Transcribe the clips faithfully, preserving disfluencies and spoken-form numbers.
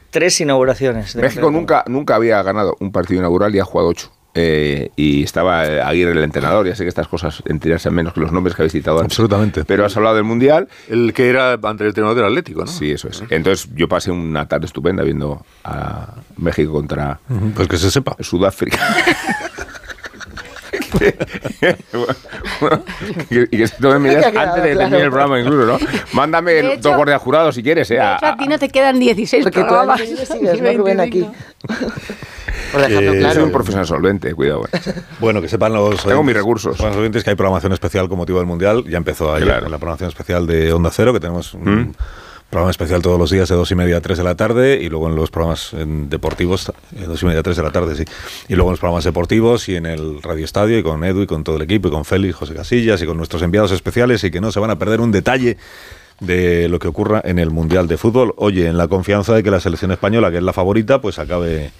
tres inauguraciones. México nunca, nunca había ganado un partido inaugural y ha jugado ocho. Eh, y estaba Aguirre el entrenador. Ya sé que estas cosas enterarse menos que los nombres que habéis citado antes. Absolutamente. Pero has hablado del Mundial. El que era antes el entrenador del Atlético, ¿no? Sí, eso es. Entonces yo pasé una tarde estupenda viendo a México contra... Pues que se sepa. Sudáfrica. Bueno, y que se tomen medidas antes de terminar el programa incluso, ¿no? Mándame De hecho, dos guardias jurados si quieres, ¿eh? De hecho, a ti no te quedan dieciséis Porque tú programas. sigues, ¿no, Rubén, aquí? Por dejarlo Eh, claro. Soy un profesional solvente, cuidado. Eh. Bueno, que sepan los Tengo mis recursos. Los oyentes que hay programación especial con motivo del Mundial. Ya empezó ayer Claro. en la programación especial de Onda Cero, que tenemos un ¿Mm? programa especial todos los días de dos y media a tres de la tarde, y luego en los programas en deportivos, de dos y media a tres de la tarde, sí. Y luego en los programas deportivos y en el Radio Estadio, y con Edu y con todo el equipo, y con Félix, José Casillas, y con nuestros enviados especiales, y que no se van a perder un detalle de lo que ocurra en el Mundial de Fútbol. Oye, en la confianza de que la selección española, que es la favorita, pues acabe...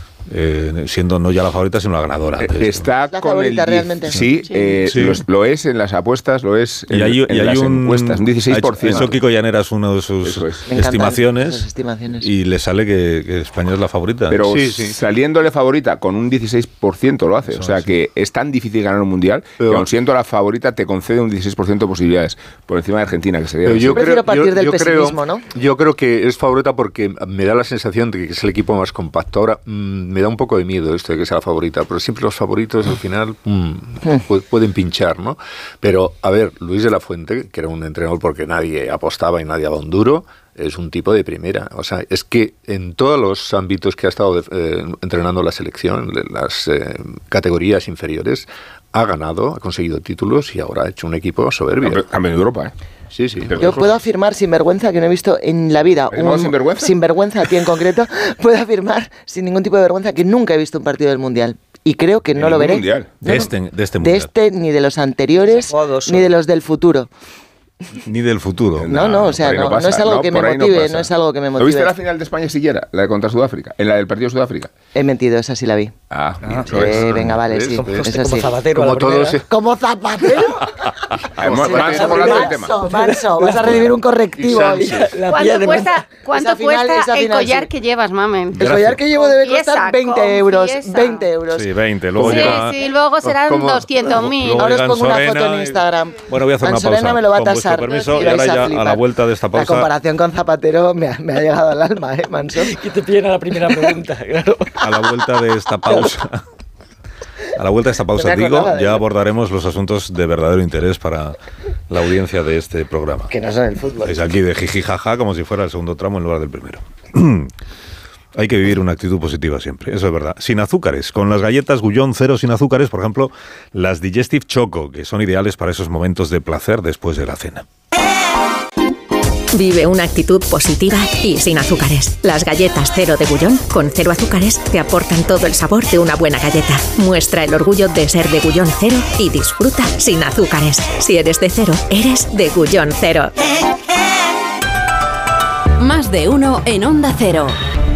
Eh, siendo no ya la favorita, sino la ganadora. Está la con favorita el realmente. Sí, Sí. Eh, Sí. Lo, lo es en las apuestas, lo es en, Y hay, en y hay las un, encuestas, un dieciséis por ciento. Ha hecho Kiko Llaneras uno de sus Eso es. Me encantan estimaciones, esas estimaciones. y le sale que, que España es la favorita. Pero Sí, sí. saliéndole favorita con un dieciséis por ciento lo hace. Eso, o sea sí. que es tan difícil ganar un mundial Pero- que aun siendo la favorita te concede un dieciséis por ciento de posibilidades por encima de Argentina, que sería... Pero Yo prefiero partir del yo pesimismo, creo, ¿no? Yo creo que es favorita porque me da la sensación de que es el equipo más compacto. Ahora, mmm, me da un poco de miedo esto de que sea la favorita, pero siempre los favoritos al final mmm, pu- pueden pinchar, ¿no? Pero, a ver, Luis de la Fuente, que era un entrenador porque nadie apostaba y nadie daba un duro, es un tipo de primera. O sea, es que en todos los ámbitos que ha estado eh, entrenando la selección, las eh, categorías inferiores, ha ganado, ha conseguido títulos y ahora ha hecho un equipo soberbio. Campeón de Europa, ¿eh? Sí, sí. Yo puedo afirmar sin vergüenza que no he visto en la vida ¿Eres más sinvergüenza? sin vergüenza a ti en concreto, puedo afirmar sin ningún tipo de vergüenza que nunca he visto un partido del Mundial. Y creo que ¿De no lo ningún veré. mundial? No, de, no. este, de este De mundial. este, ni de los anteriores, Se juega dos ni de los del futuro. Ni del futuro. No, no, o sea, por ahí no, pasa, no es algo que me por ahí motive, pasa. no es algo que me ¿Lo viste motive. la final de España siquiera? La de contra Sudáfrica, en la del partido de Sudáfrica. He mentido, esa sí la vi. Ah, bien, Sí, lo ves. venga, vale, sí. ¿Ves? Esa Como sí. Zapatero a la Como todos, primera. eh, ¿Como Zapatero? Además, Sí, Manso, Manso, hablando del tema. Manso, Manso, vas a recibir un correctivo. Y hoy. Sánchez. La pilla ¿Cuánto de cuesta, cuánto Esa final- cuesta esa el final, collar sí. que llevas, mamen? El collar que llevo debe costar Confiesa, veinte euros. confiesa. veinte euros. Sí, veinte. Luego Sí, llega... sí, luego serán ¿Cómo? doscientos mil. Luego Ahora os llega pongo una Ansorena foto en y- Instagram. Bueno, voy a hacer una Ansorena pausa. me lo va a Con vuestro tasar. permiso, Y y vais ahora a ya a flipar. la vuelta de esta La pausa... comparación con Zapatero me ha, me ha llegado al alma, ¿eh, Manso? Que te pillen a la primera pregunta, claro. A la vuelta de esta pausa... A la vuelta de esta pausa, No me digo, acordaba de ya ello. abordaremos los asuntos de verdadero interés para la audiencia de este programa. Que no son el fútbol. Es aquí de jiji jaja, como si fuera el segundo tramo en lugar del primero. Hay que vivir una actitud positiva siempre, eso es verdad. Sin azúcares, con las galletas Gullón cero sin azúcares, por ejemplo, las Digestive Choco, que son ideales para esos momentos de placer después de la cena. Vive una actitud positiva y sin azúcares. Las galletas cero de Gullón, con cero azúcares, te aportan todo el sabor de una buena galleta. Muestra el orgullo de ser de Gullón cero y disfruta sin azúcares. Si eres de cero, eres de Gullón cero. Más de uno en Onda Cero.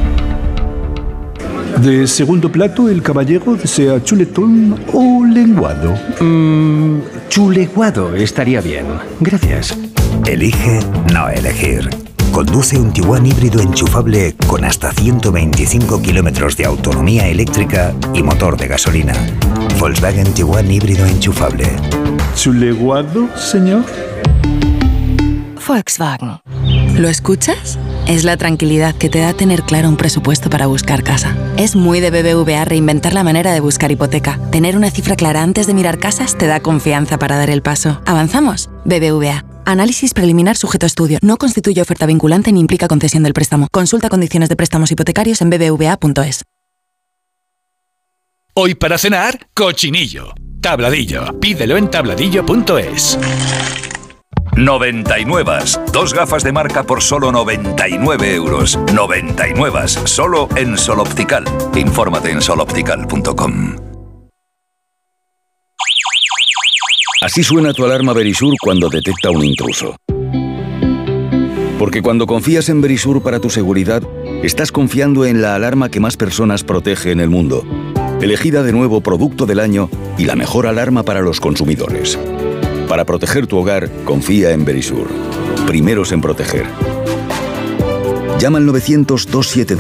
De segundo plato, el caballero desea chuletón o lenguado. Mmm, chuleguado estaría bien. Gracias. Elige no elegir. Conduce un Tiguan híbrido enchufable con hasta ciento veinticinco kilómetros de autonomía eléctrica y motor de gasolina. Volkswagen Tiguan híbrido enchufable. ¿Chuleguado, señor? Volkswagen. ¿Lo escuchas? Es la tranquilidad que te da tener claro un presupuesto para buscar casa. Es muy de B B V A reinventar la manera de buscar hipoteca. Tener una cifra clara antes de mirar casas te da confianza para dar el paso. ¿Avanzamos? B B V A. Análisis preliminar sujeto a estudio. No constituye oferta vinculante ni implica concesión del préstamo. Consulta condiciones de préstamos hipotecarios en b b v a punto es. Hoy para cenar, cochinillo. Tabladillo. Pídelo en tabladillo punto es. noventa y nueve. Dos gafas de marca por solo noventa y nueve euros. noventa y nueve. Solo en Sol Optical. Infórmate en sol optical punto com. Así suena tu alarma Verisur cuando detecta un intruso. Porque cuando confías en Verisur para tu seguridad, estás confiando en la alarma que más personas protege en el mundo. Elegida de nuevo Producto del Año y la mejor alarma para los consumidores. Para proteger tu hogar, confía en Verisur. Primeros en proteger. Llama al novecientos, dos siete dos.